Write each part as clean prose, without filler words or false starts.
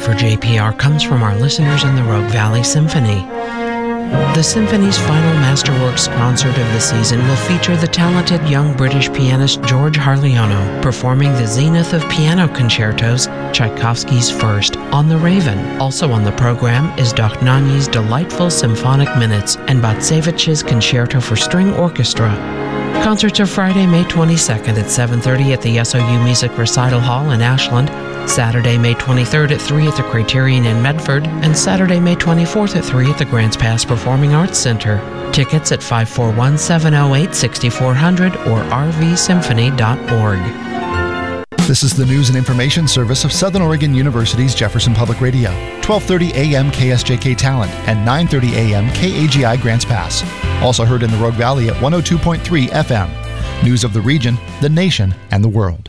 for JPR comes from our listeners in the Rogue Valley Symphony. The Symphony's final Masterworks concert of the season will feature the talented young British pianist George Harliono performing the Zenith of Piano Concertos, Tchaikovsky's First, on the Raven. Also on the program is Dochnanyi's delightful Symphonic Minutes and Batsevich's Concerto for String Orchestra. Concerts are Friday, May 22nd at 7:30 at the SOU Music Recital Hall in Ashland, Saturday, May 23rd at 3 at the Criterion in Medford, and Saturday, May 24th at 3 at the Grants Pass Performing Arts Center. Tickets at 541-708-6400 or rvsymphony.org. This is the news and information service of Southern Oregon University's Jefferson Public Radio, 1230 AM KSJK Talent and 930 AM KAGI Grants Pass. Also heard in the Rogue Valley at 102.3 FM. News of the region, the nation, and the world.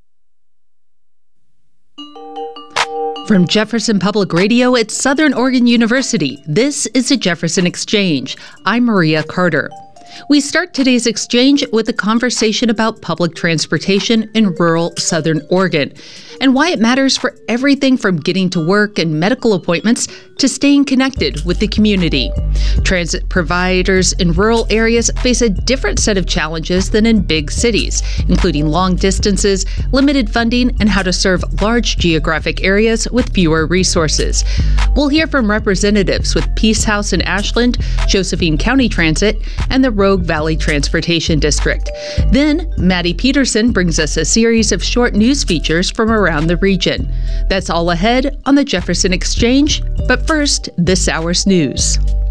From Jefferson Public Radio at Southern Oregon University, this is the Jefferson Exchange. I'm Maria Carter. We start today's exchange with a conversation about public transportation in rural Southern Oregon and why it matters for everything from getting to work and medical appointments to staying connected with the community. Transit providers in rural areas face a different set of challenges than in big cities, including long distances, limited funding, and how to serve large geographic areas with fewer resources. We'll hear from representatives with Peace House in Ashland, Josephine County Transit, and the Rogue Valley Transportation District. Then, Maddie Peterson brings us a series of short news features from around the region. That's all ahead on the Jefferson Exchange, but first, this hour's news.